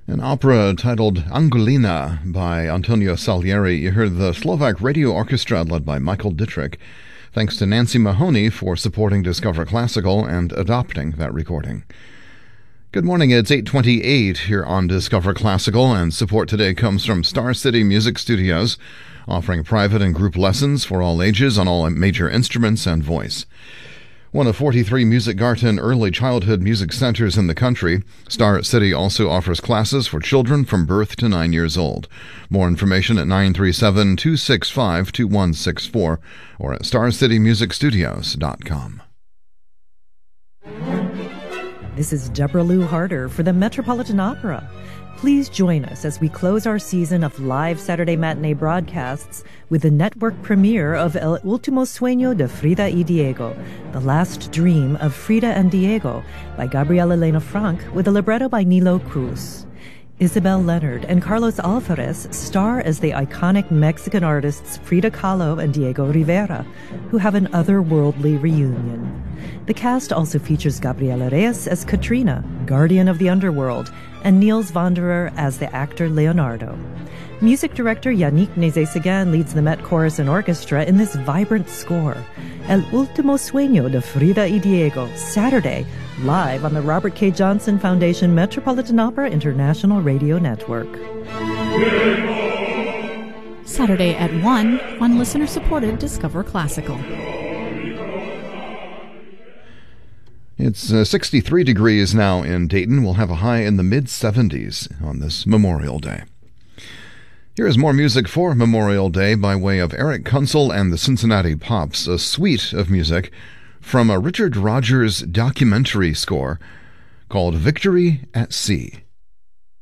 An opera titled Angulina by Antonio Salieri. You heard the Slovak Radio Orchestra led by Michael Dietrich. Thanks to Nancy Mahoney for supporting Discover Classical and adopting that recording. Good morning, it's 8:28 here on Discover Classical, and support today comes from Star City Music Studios, offering private and group lessons for all ages on all major instruments and voice. One of 43 Musikgarten early childhood music centers in the country, Star City also offers classes for children from birth to 9 years old. More information at 937-265-2164 or at starcitymusicstudios.com. This is Deborah Lou Harder for the Metropolitan Opera. Please join us as we close our season of live Saturday matinee broadcasts with the network premiere of El Último Sueño de Frida y Diego, The Last Dream of Frida and Diego, by Gabriela Elena Frank, with a libretto by Nilo Cruz. Isabel Leonard and Carlos Alvarez star as the iconic Mexican artists Frida Kahlo and Diego Rivera, who have an otherworldly reunion. The cast also features Gabriela Reyes as Katrina, guardian of the underworld, and Niels Wanderer as the actor Leonardo. Music director Yannick Nézet-Séguin leads the Met Chorus and Orchestra in this vibrant score. El Último Sueño de Frida y Diego, Saturday, live on the Robert K. Johnson Foundation Metropolitan Opera International Radio Network. Saturday at 1 on listener-supported Discover Classical. It's 63 degrees now in Dayton. We'll have a high in the mid-70s on this Memorial Day. Here's more music for Memorial Day by way of Eric Kunzel and the Cincinnati Pops, a suite of music from a Richard Rodgers documentary score called Victory at Sea.